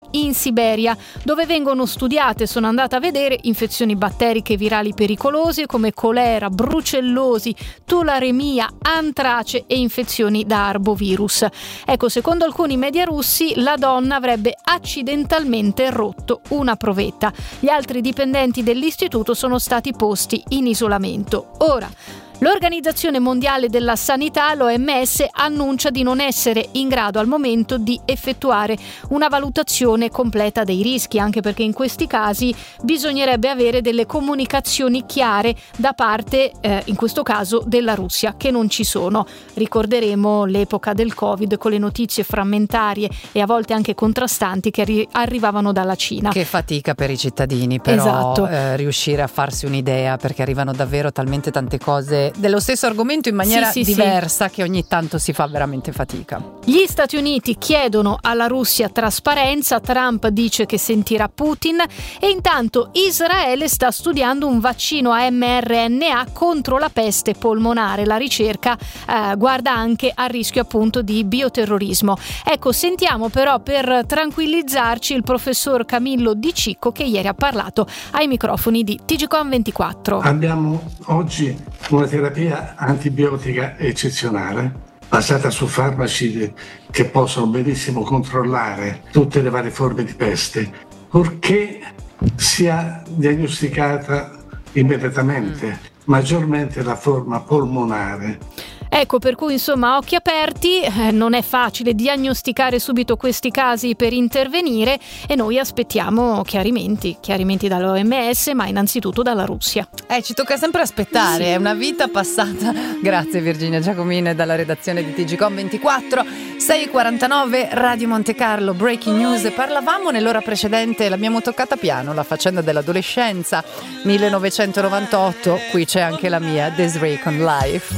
in Siberia, dove vengono studiate, sono andata a vedere, infezioni batteriche virali pericolose come colera, brucellosi, tularemia, antrace e infezioni da arbovirus. Ecco, secondo alcuni media russi, la donna avrebbe accidentalmente rotto una provetta. Gli altri dipendenti dell'istituto sono stati posti in isolamento. Ora, l'Organizzazione Mondiale della Sanità, l'OMS, annuncia di non essere in grado al momento di effettuare una valutazione completa dei rischi, anche perché in questi casi bisognerebbe avere delle comunicazioni chiare da parte, in questo caso, della Russia, che non ci sono. Ricorderemo l'epoca del Covid con le notizie frammentarie e a volte anche contrastanti che arrivavano dalla Cina. Che fatica per i cittadini, però, esatto. Riuscire a farsi un'idea, perché arrivano davvero talmente tante cose dello stesso argomento in maniera diversa che ogni tanto si fa veramente fatica. Gli Stati Uniti chiedono alla Russia trasparenza, Trump dice che sentirà Putin e intanto Israele sta studiando un vaccino a mRNA contro la peste polmonare. La ricerca guarda anche al rischio appunto di bioterrorismo. Ecco, sentiamo però per tranquillizzarci il professor Camillo Di Cicco, che ieri ha parlato ai microfoni di TGCOM24. Abbiamo oggi una terapia antibiotica eccezionale, basata su farmaci che possono benissimo controllare tutte le varie forme di peste, purché sia diagnosticata immediatamente, maggiormente la forma polmonare. Ecco, per cui insomma occhi aperti, non è facile diagnosticare subito questi casi per intervenire e noi aspettiamo chiarimenti dall'OMS, ma innanzitutto dalla Russia. Ci tocca sempre aspettare, sì. È una vita passata. Grazie Virginia Giacomine dalla redazione di TGCOM24. 6:49 Radio Monte Carlo, breaking news. Parlavamo nell'ora precedente, l'abbiamo toccata piano, la faccenda dell'adolescenza 1998, qui c'è anche la mia Desiree con Life.